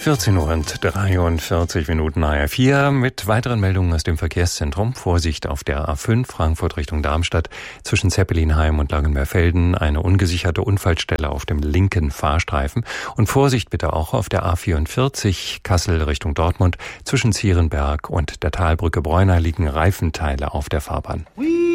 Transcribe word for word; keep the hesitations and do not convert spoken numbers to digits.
vierzehn Uhr und dreiundvierzig Minuten A R vier mit weiteren Meldungen aus dem Verkehrszentrum. Vorsicht auf der A fünf Frankfurt Richtung Darmstadt zwischen Zeppelinheim und Langenmeerfelden. Eine ungesicherte Unfallstelle auf dem linken Fahrstreifen. Und Vorsicht bitte auch auf der A vierundvierzig Kassel Richtung Dortmund. Zwischen Zierenberg und der Talbrücke Bräuner liegen Reifenteile auf der Fahrbahn.